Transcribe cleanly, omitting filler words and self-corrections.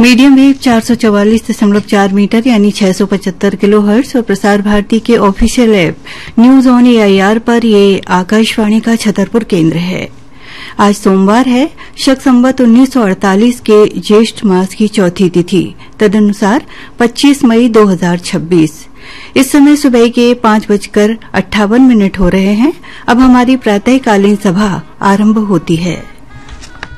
Medium wave 444.4 metre यानी 675 kilohertz और प्रसार भारती के official app news on AIR पर ये आकाशवाणी का छतरपुर केंद्र है। आज सोमवार है, शक संवत 1948 के ज्येष्ठ मास की चौथी तिथि, तदनुसार 25 मई 2026। इस समय सुबह के 5:58 हो रहे हैं। अब हमारी प्रातःकालीन सभा आरंभ होती है।